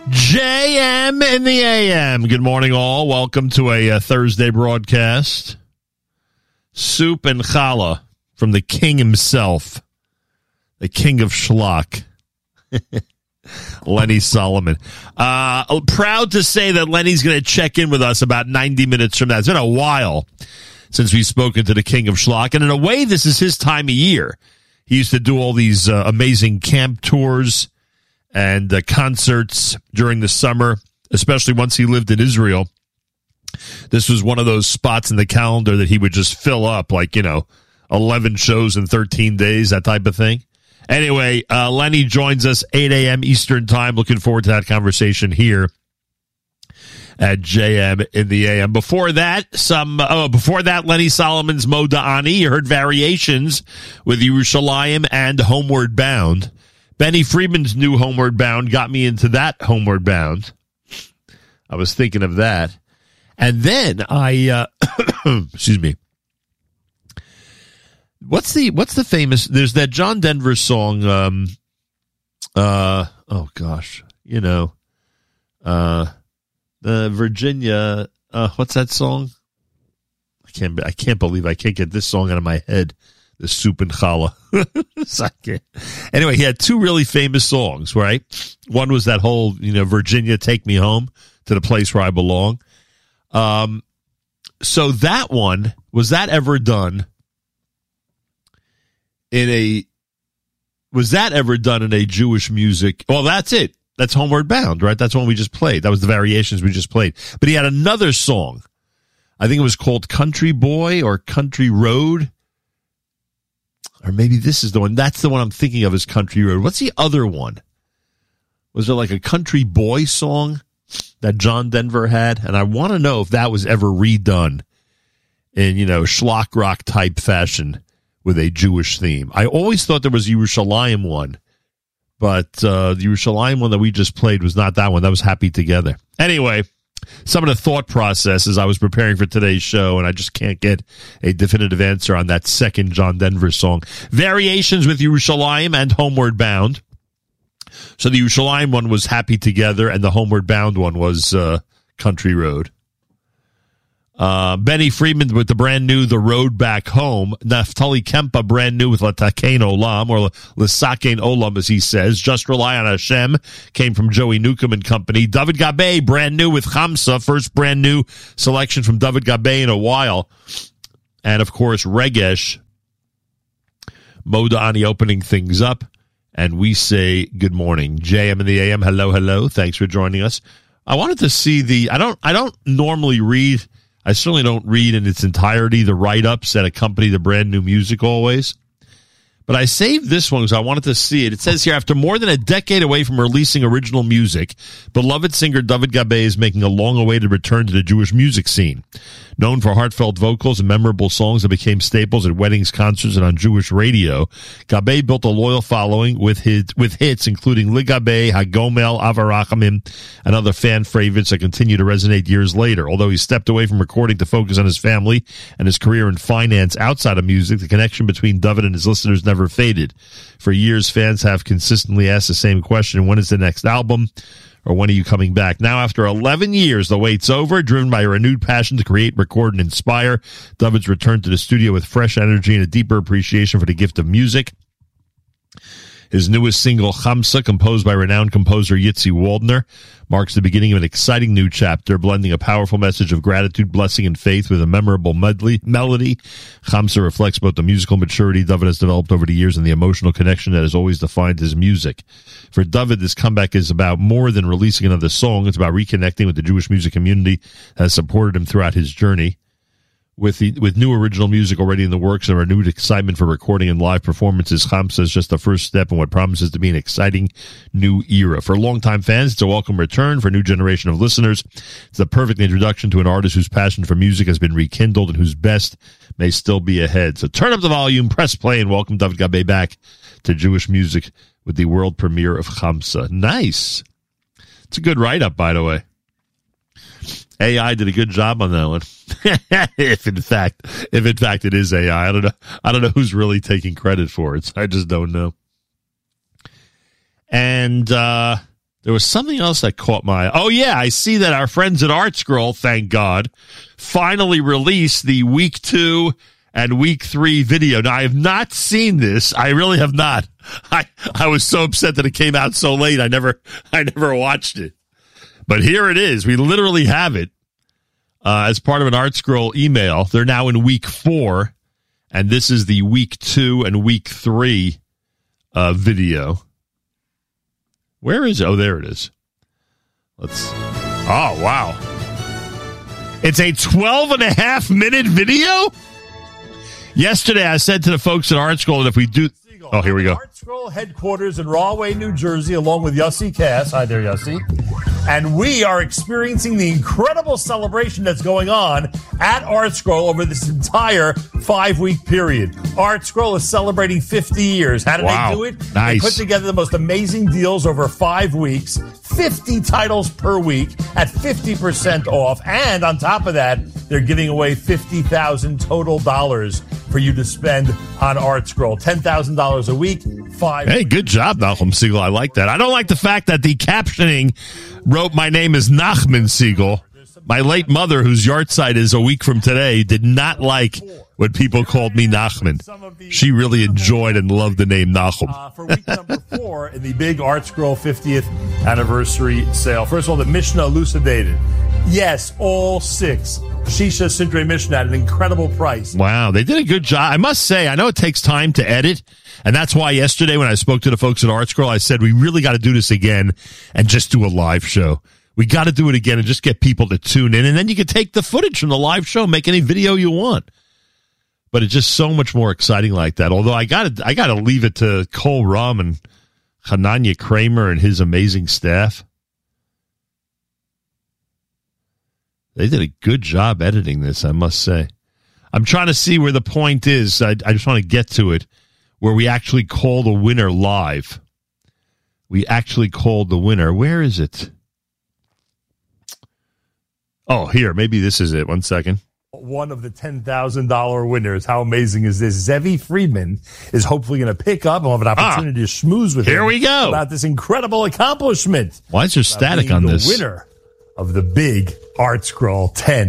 JM in the AM. Good morning, all. Welcome to a Thursday broadcast. Soup and challah from the king himself, the king of schlock, Lenny Solomon. Proud to say that Lenny's going to check in with us about 90 minutes from now. It's been a while since we've spoken to the king of schlock, and in a way, this is his time of year. He used to do all these amazing camp tours and concerts during the summer, especially once he lived in Israel. This was one of those spots in the calendar that he would just fill up, like, 11 shows in 13 days, that type of thing. Anyway, Lenny joins us 8 a.m. Eastern time. Looking forward to that conversation here at JM in the AM. Before that, Lenny Solomon's Moda'ani. You heard Variations with Yerushalayim and Homeward Bound. Benny Friedman's new Homeward Bound got me into that Homeward Bound. I was thinking of that. And then I, excuse me. What's the famous, there's that John Denver song, oh gosh, the Virginia, what's that song? I can't believe I can't get this song out of my head. The soup and challah. Anyway, he had two really famous songs, right? One was that whole, Virginia, take me home to the place where I belong. So that one, was that ever done in a Jewish music? Well, that's it. That's Homeward Bound, right? That's one we just played. That was the Variations we just played. But he had another song. I think it was called Country Boy or Country Road. Or maybe this is the one. That's the one I'm thinking of as Country Road. What's the other one? Was there like a Country Boy song that John Denver had? And I want to know if that was ever redone in, schlock rock type fashion with a Jewish theme. I always thought there was a Yerushalayim one, but the Yerushalayim one that we just played was not that one. That was Happy Together. Anyway, some of the thought processes I was preparing for today's show, and I just can't get a definitive answer on that second John Denver song. Variations with Yerushalayim and Homeward Bound. So the Yerushalayim one was Happy Together, and the Homeward Bound one was Country Road. Benny Friedman with the brand new The Road Back Home. Naftali Kempa brand new with Latakein Olam, or L'Sakein Olam as he says. Just Rely on Hashem came from Joey Newcomb and company. David Gabay brand new with Chamsa, first brand new selection from David Gabay in a while. And of course Regesh, Moda'ani opening things up. And we say good morning. JM in the AM, hello. Thanks for joining us. I wanted to see I don't normally read, I certainly don't read in its entirety the write-ups that accompany the brand new music always. But I saved this one because I wanted to see it. It says here, after more than a decade away from releasing original music, beloved singer David Gabay is making a long-awaited return to the Jewish music scene. Known for heartfelt vocals and memorable songs that became staples at weddings, concerts, and on Jewish radio, Gabay built a loyal following with hits including Li Gabay, Hagomel, Avarachamim, and other fan favorites that continue to resonate years later. Although he stepped away from recording to focus on his family and his career in finance outside of music, the connection between David and his listeners never faded. For years, fans have consistently asked the same question: when is the next album? Or when are you coming back? Now, after 11 years, the wait's over. Driven by a renewed passion to create, record, and inspire, David's returned to the studio with fresh energy and a deeper appreciation for the gift of music. His newest single, Chamsa, composed by renowned composer Yitzi Waldner, marks the beginning of an exciting new chapter, blending a powerful message of gratitude, blessing, and faith with a memorable melody. Chamsa reflects both the musical maturity David has developed over the years and the emotional connection that has always defined his music. For David, this comeback is about more than releasing another song. It's about reconnecting with the Jewish music community that has supported him throughout his journey. With new original music already in the works and renewed excitement for recording and live performances, Chamsa is just the first step in what promises to be an exciting new era. For longtime fans, it's a welcome return. For a new generation of listeners, it's the perfect introduction to an artist whose passion for music has been rekindled and whose best may still be ahead. So turn up the volume, press play, and welcome David Gabay back to Jewish music with the world premiere of Chamsa. Nice. It's a good write-up, by the way. AI did a good job on that one. if in fact it is AI, I don't know who's really taking credit for it. So I just don't know. And There was something else that caught my eye. Oh, yeah, I see that our friends at Art Scroll, thank God, finally released the Week 2 and Week 3 video. Now, I have not seen this. I really have not. I was so upset that it came out so late. I never watched it. But here it is. We literally have it as part of an Art Scroll email. They're now in Week 4, and this is the Week 2 and Week 3 video. Where is it? Oh, there it is. Oh, wow. It's a 12.5-minute video? Yesterday, I said to the folks at Art Scroll that if we do... Oh, here we go. Art Scroll headquarters in Rahway, New Jersey, along with Yossi Cass. Hi there, Yossi. And we are experiencing the incredible celebration that's going on at Art Scroll over this entire 5-week period. Art Scroll is celebrating 50 years. How did they do it? Nice. They put together the most amazing deals over 5 weeks, 50 titles per week at 50% off. And on top of that, they're giving away $50,000 total dollars for you to spend on Art Scroll. $10,000 a week, 5. Hey, good job, Malcolm Siegel. I like that. I don't like the fact that the captioning wrote my name is Nachman Siegel. My late mother, whose yahrzeit is a week from today, did not like when people called me Nachman. She really enjoyed and loved the name Nachum. For week number 4 in the big Art Scroll 50th anniversary sale. First of all, the Mishnah elucidated. Yes, all 6 Shisha Sidrei Mishnah at an incredible price. Wow, they did a good job. I must say, I know it takes time to edit, and that's why yesterday when I spoke to the folks at Art Scroll, I said we really got to do this again and just do a live show. We got to do it again and just get people to tune in, and then you can take the footage from the live show, make any video you want. But it's just so much more exciting like that. Although I got to leave it to Cole Rum and Hananya Kramer and his amazing staff. They did a good job editing this, I must say. I'm trying to see where the point is. I just want to get to it, where we actually call the winner live. We actually called the winner. Where is it? Oh, here. Maybe this is it. 1 second. One of the $10,000 winners. How amazing is this? Zevi Friedman is hopefully going to pick up and have an opportunity to schmooze with him. Here we go. About this incredible accomplishment. Why is there static on this? The winner of the big Art Scroll,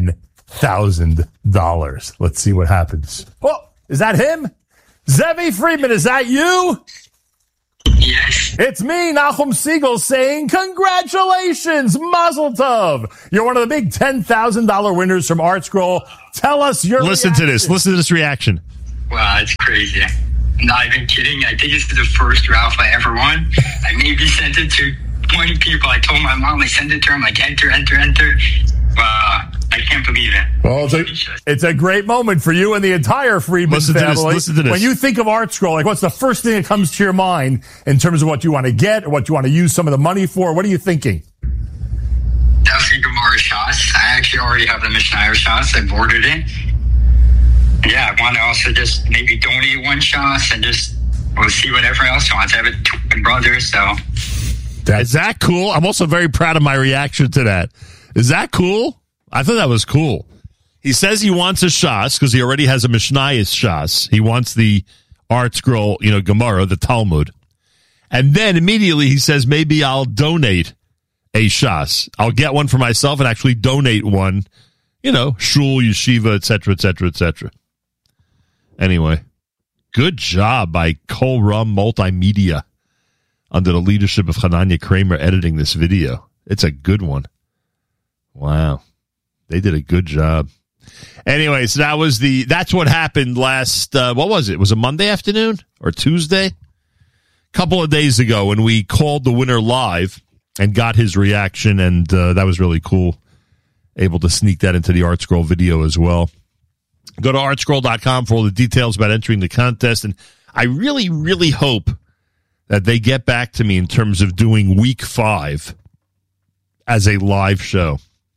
$10,000. Let's see what happens. Oh, is that him? Zevi Friedman, is that you? Yes. It's me, Nachum Siegel, saying congratulations, Mazel Tov. You're one of the big $10,000 winners from Art Scroll. Tell us your Listen to this. Listen to this reaction. Wow, it's crazy. I'm not even kidding. I think this is the first Ralph I ever won. I maybe sent it to 20 people. I told my mom, I sent it to her. I'm like, enter. Wow. I can't believe it. Well, it's a great moment for you and the entire Friedman family. Listen to this. When you think of Art Scroll, like what's the first thing that comes to your mind in terms of what you want to get or what you want to use some of the money for? What are you thinking? Definitely Gemara shots. I actually already have the Mishnah shots. I've ordered it. Yeah, I want to also just maybe donate 1 shot and just we'll see whatever else I want. I have a twin brother, so. Is that cool? I'm also very proud of my reaction to that. Is that cool? I thought that was cool. He says he wants a shas because he already has a Mishnayos shas. He wants the Art Scroll, Gemara, the Talmud. And then immediately he says, maybe I'll donate a shas. I'll get one for myself and actually donate one, shul, yeshiva, et cetera, et cetera, et cetera. Anyway, good job by Kol Rum Multimedia under the leadership of Hananya Kramer editing this video. It's a good one. Wow. They did a good job. Anyway, so that's what happened last, what was it? Was it Monday afternoon or Tuesday? A couple of days ago when we called the winner live and got his reaction, and that was really cool. Able to sneak that into the Art Scroll video as well. Go to artscroll.com for all the details about entering the contest, and I really, really hope that they get back to me in terms of doing week 5 as a live show.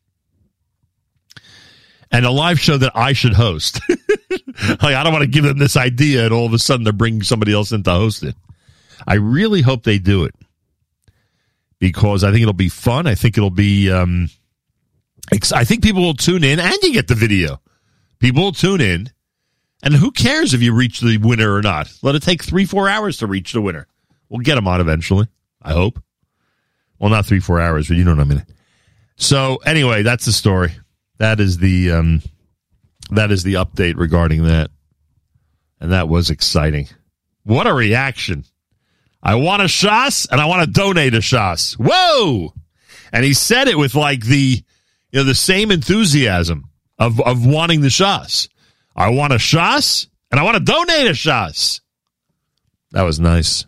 And a live show that I should host. I don't want to give them this idea and all of a sudden they're bringing somebody else in to host it. I really hope they do it because I think it'll be fun. I think it'll be, I think people will tune in and you get the video. People will tune in and who cares if you reach the winner or not? Let it take 3-4 hours to reach the winner. We'll get them on eventually. I hope. Well, not 3-4 hours, but you know what I mean. So anyway, that's the story. That is the update regarding that. And that was exciting. What a reaction. I want a shas and I want to donate a shas. Whoa! And he said it with like the same enthusiasm of wanting the shas. I want a shas and I want to donate a shas. That was nice.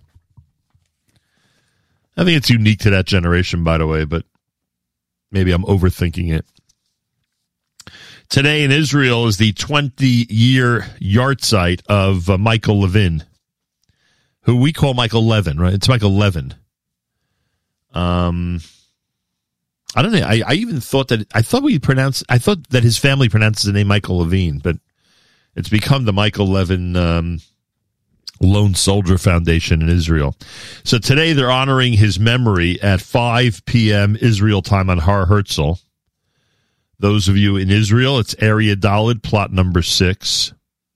I think it's unique to that generation, by the way, but maybe I'm overthinking it. Today in Israel is the 20-year yahrzeit of Michael Levin, who we call Michael Levin, right? It's Michael Levin. I don't know. I even thought that I thought that his family pronounces the name Michael Levine, but it's become the Michael Levin Lone Soldier Foundation in Israel. So today they're honoring his memory at 5 p.m. Israel time on Har Herzl. Those of you in Israel, it's area Daled, plot number 6.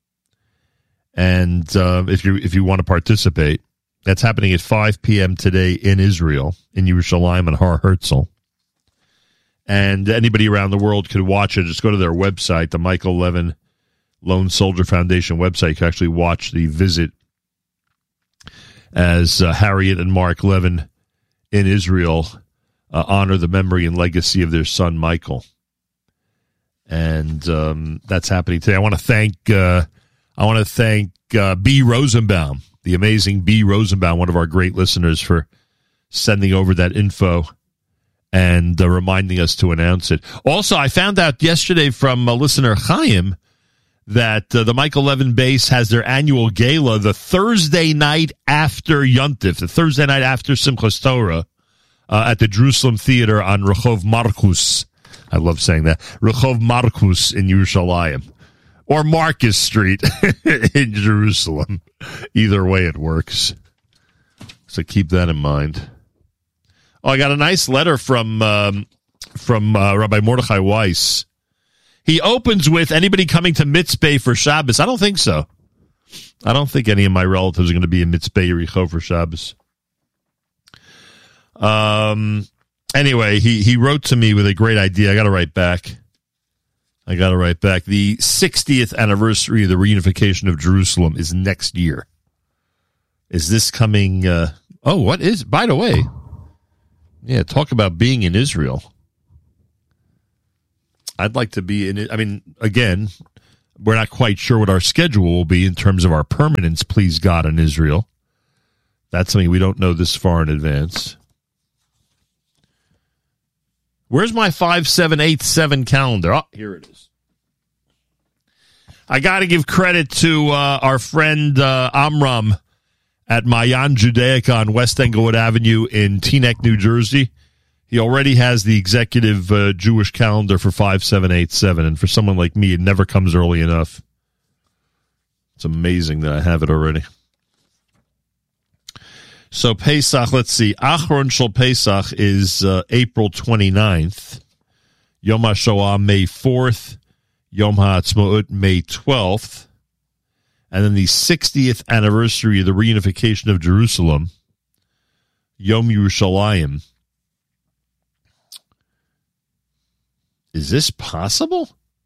And if you want to participate, that's happening at 5 p.m. today in Israel, in Yerushalayim and Har Herzl. And anybody around the world could watch it. Just go to their website, the Michael Levin Lone Soldier Foundation website. You can actually watch the visit as Harriet and Mark Levin in Israel honor the memory and legacy of their son, Michael. And that's happening today. I want to thank B. Rosenbaum, the amazing B. Rosenbaum, one of our great listeners, for sending over that info and reminding us to announce it. Also, I found out yesterday from listener Chaim that the Michael Levin base has their annual gala the Thursday night after Yontif, the Thursday night after Simchas Torah, at the Jerusalem Theater on Rehov Markus. I love saying that. Rehov Markus in Yerushalayim. Or Marcus Street in Jerusalem. Either way it works. So keep that in mind. Oh, I got a nice letter from Rabbi Mordechai Weiss. He opens with, anybody coming to Mitzpeh for Shabbos? I don't think so. I don't think any of my relatives are going to be in Mitzpeh Yericho for Shabbos. Anyway, he wrote to me with a great idea. I got to write back. The 60th anniversary of the reunification of Jerusalem is next year. Is this coming? What is? By the way, yeah, talk about being in Israel. I'd like to be in it. I mean, again, we're not quite sure what our schedule will be in terms of our permanence, please God, in Israel. That's something we don't know this far in advance. Where's my 5787 calendar? Oh, here it is. I got to give credit to our friend Amram at Mayan Judaica on West Englewood Avenue in Teaneck, New Jersey. He already has the executive Jewish calendar for 5787, and for someone like me, it never comes early enough. It's amazing that I have it already. So Pesach, let's see. Achron Shel Pesach is April 29th. Yom HaShoah, May 4th. Yom HaAtzmaut, May 12th. And then the 60th anniversary of the reunification of Jerusalem, Yom Yerushalayim. Is this possible?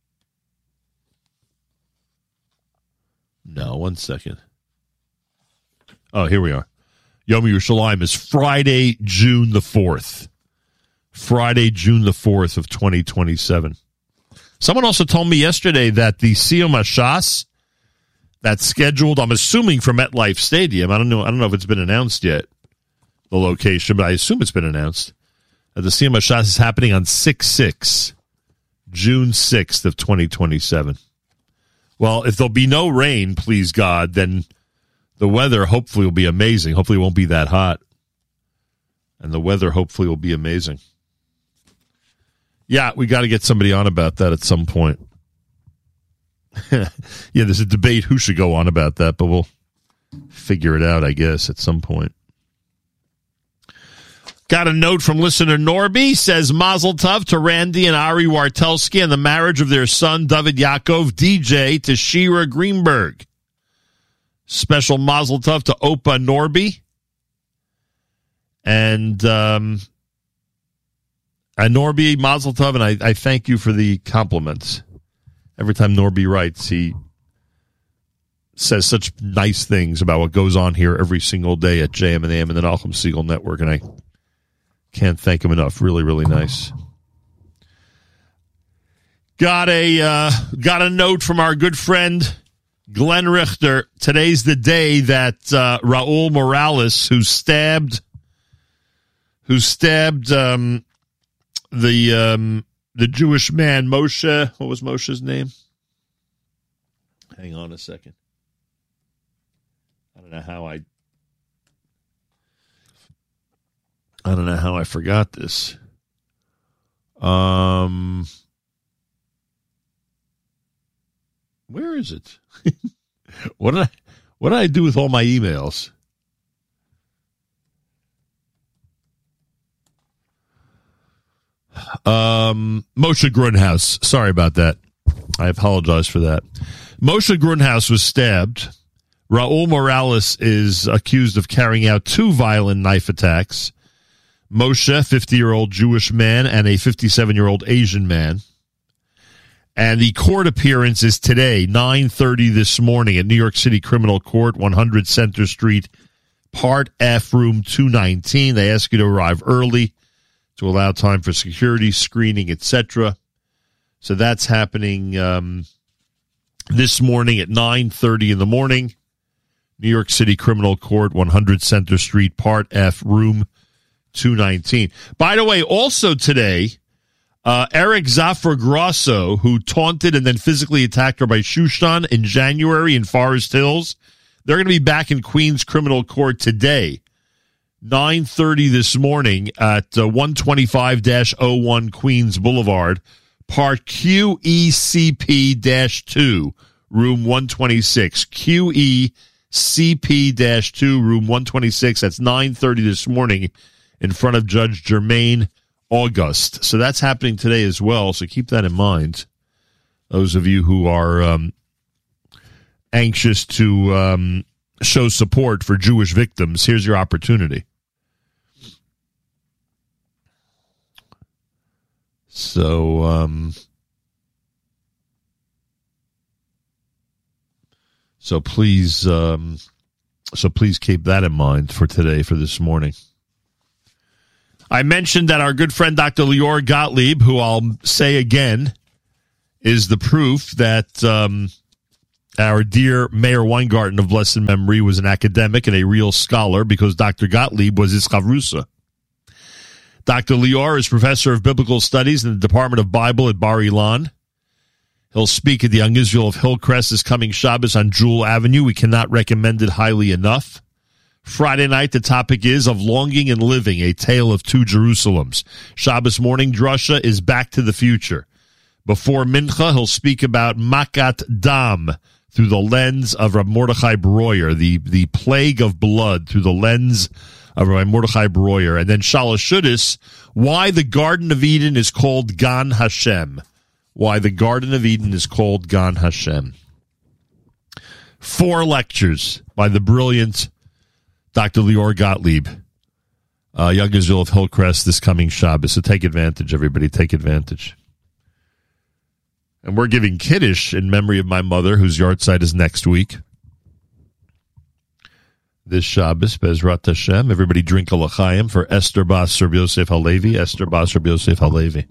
No, 1 second. Oh, here we are. Yom Yerushalayim is Friday, June the 4th. Friday, June the 4th of 2027. Someone also told me yesterday that the Siyum HaShas that's scheduled, I'm assuming for MetLife Stadium. I don't know if it's been announced yet, the location, but I assume it's been announced. The Siyum HaShas is happening on 6/6, June 6th of 2027. Well, if there'll be no rain, please God, then the weather hopefully will be amazing. Hopefully it won't be that hot. And the weather hopefully will be amazing. Yeah, we got to get somebody on about that at some point. Yeah, there's a debate who should go on about that, but we'll figure it out, I guess, at some point. Got a note from listener Norby, says Mazel Tov to Randy and Ari Wartelski and the marriage of their son, David Yaakov, DJ, to Shira Greenberg. Special Mazel Tov to Opa Norby. And Norby, Mazel Tov, and I thank you for the compliments. Every time Norby writes, he says such nice things about what goes on here every single day at JM and AM and the Nachum Segal Network, and I can't thank him enough. Really, really nice. Got a note from our good friend Glenn Richter. Today's the day that Raul Morales, who stabbed the Jewish man Moshe. What was Moshe's name? Hang on a second. I don't know how I forgot this. Where is it? What did I do with all my emails? Moshe Grunhaus. Sorry about that. I apologize for that. Moshe Grunhaus was stabbed. Raul Morales is accused of carrying out 2 violent knife attacks. Moshe, 50-year-old Jewish man, and a 57-year-old Asian man. And the court appearance is today, 9:30 this morning at New York City Criminal Court, 100 Center Street, Part F, Room 219. They ask you to arrive early to allow time for security, screening, etc. So that's happening this morning at 9:30 in the morning. New York City Criminal Court, 100 Center Street, Part F, Room 219. By the way, also today, Eric Zafra Grosso, who taunted and then physically attacked Rabbi Shushan in January in Forest Hills, they're going to be back in Queens Criminal Court today, 9:30 this morning at 125-01 Queens Boulevard, Part QECP-2, Room 126. QECP-2, Room 126. That's 9:30 this morning in front of Judge Jermaine August. So that's happening today as well, so keep that in mind. Those of you who are anxious to show support for Jewish victims, here's your opportunity. So please keep that in mind for today, for this morning. I mentioned that our good friend Dr. Lior Gottlieb, who I'll say again, is the proof that our dear Mayor Weingarten of blessed memory was an academic and a real scholar, because Dr. Gottlieb was his chavrusa. Dr. Lior is professor of biblical studies in the Department of Bible at Bar Ilan. He'll speak at the Young Israel of Hillcrest this coming Shabbos on Jewel Avenue. We cannot recommend it highly enough. Friday night, the topic is Of Longing and Living, a Tale of Two Jerusalems. Shabbos morning, Drasha is Back to the Future. Before Mincha, he'll speak about Makat Dam through the lens of Rabbi Mordechai Breuer, the plague of blood through the lens of Rabbi Mordechai Breuer. And then Shalosh Shuddis, why the Garden of Eden is called Gan Hashem. Why the Garden of Eden is called Gan Hashem. 4 lectures by the brilliant Dr. Lior Gottlieb, Young Israel of Hillcrest this coming Shabbos. So take advantage, everybody. Take advantage. And we're giving Kiddush in memory of my mother, whose yahrzeit is next week. This Shabbos, Bezrat Hashem. Everybody drink a l'chaim for Esther Bas Rabbi Yosef Halevi. Esther Bas Rabbi Yosef Halevi.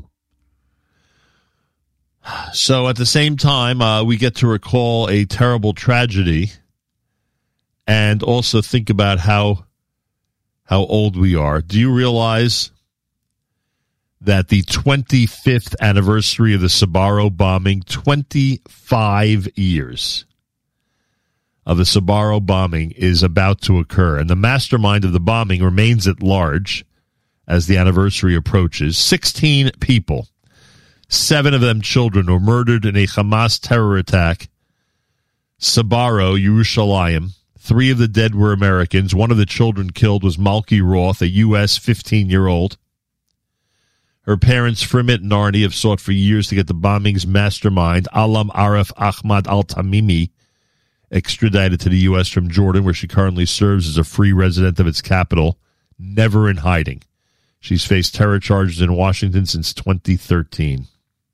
So at the same time, we get to recall a terrible tragedy and also think about how old we are. Do you realize that the 25th anniversary of the Sbarro bombing, 25 years of the Sbarro bombing, is about to occur, and the mastermind of the bombing remains at large as the anniversary approaches. 16 people, 7 of them children, were murdered in a Hamas terror attack. Sbarro, Yerushalayim. 3 of the dead were Americans. 1 of the children killed was Malki Roth, a U.S. 15-year-old. Her parents, Frimit and Arnie, have sought for years to get the bombing's mastermind, Alam Aref Ahmad al-Tamimi, extradited to the U.S. from Jordan, where she currently serves as a free resident of its capital, never in hiding. She's faced terror charges in Washington since 2013.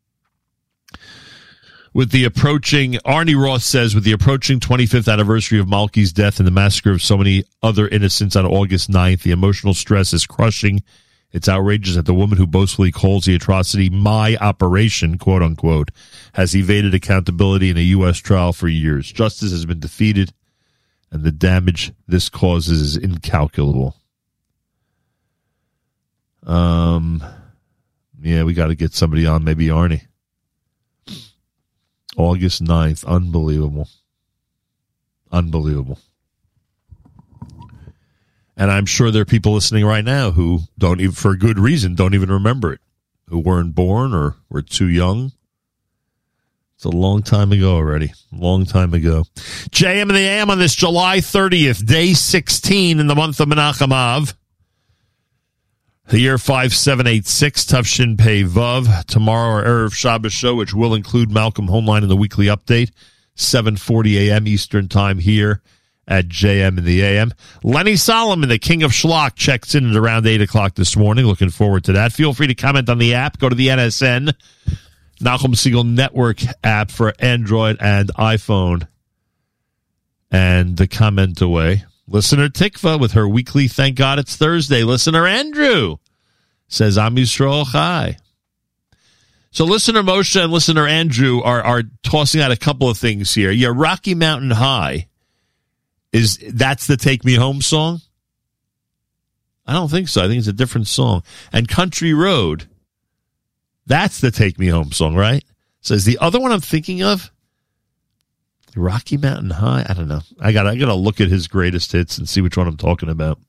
Arnie Roth says, with the approaching 25th anniversary of Malki's death and the massacre of so many other innocents on August 9th, the emotional stress is crushing. It's outrageous that the woman who boastfully calls the atrocity my operation, quote unquote, has evaded accountability in a U.S. trial for years. Justice has been defeated, and the damage this causes is incalculable. Yeah, we got to get somebody on, maybe Arnie. August 9th. Unbelievable. Unbelievable. And I'm sure there are people listening right now who don't even, for good reason, don't even remember it, who weren't born or were too young. It's a long time ago already. Long time ago. JM and the AM on this July 30th, day 16 in the month of Menachem Av. The year 5786, Tufshin Pei Vav. Tomorrow, our Erev Shabbos show, which will include Malcolm Homeline in the weekly update, 7:40 a.m. Eastern Time here at JM in the AM. Lenny Solomon, the king of schlock, checks in at around 8 o'clock this morning. Looking forward to that. Feel free to comment on the app. Go to the NSN, Nachum Segal Network app for Android and iPhone, and the comment away. Listener Tikva with her weekly Thank God It's Thursday. Listener Andrew says, Am Yisrael Chai. So listener Moshe and listener Andrew are tossing out a couple of things here. Yeah, Rocky Mountain High, that's the Take Me Home song? I don't think so. I think it's a different song. And Country Road, that's the Take Me Home song, right? So is the other one I'm thinking of Rocky Mountain High? I don't know. I gotta look at his greatest hits and see which one I'm talking about.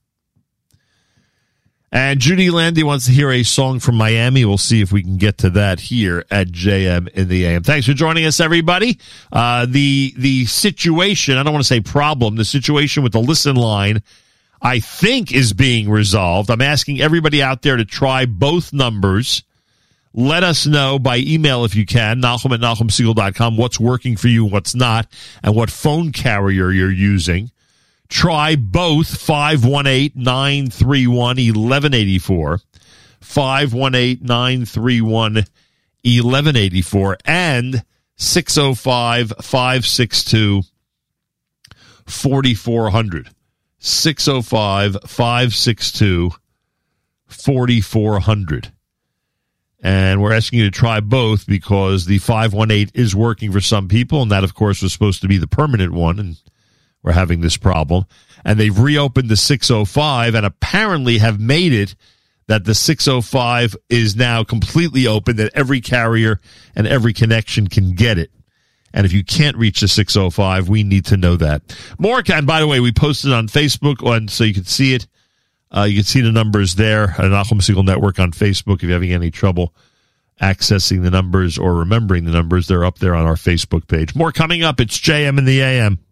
And Judy Landy wants to hear a song from Miami. We'll see if we can get to that here at JM in the AM. Thanks for joining us, everybody. The situation, I don't want to say problem, the situation with the listen line, I think, is being resolved. I'm asking everybody out there to try both numbers. Let us know by email if you can, Nachum at NachumSegal.com, what's working for you, what's not, and what phone carrier you're using. Try both 518-931-1184, 518-931-1184, and 605-562-4400. 605-562-4400. And we're asking you to try both because the 518 is working for some people, and that, of course, was supposed to be the permanent one, and we're having this problem. And they've reopened the 605 and apparently have made it that the 605 is now completely open, that every carrier and every connection can get it. And if you can't reach the 605, we need to know that. More, and by the way, we posted on Facebook, so you can see it. You can see the numbers there at Nachum Segal Network on Facebook. If you're having any trouble accessing the numbers or remembering the numbers, they're up there on our Facebook page. More coming up. It's JM in the AM.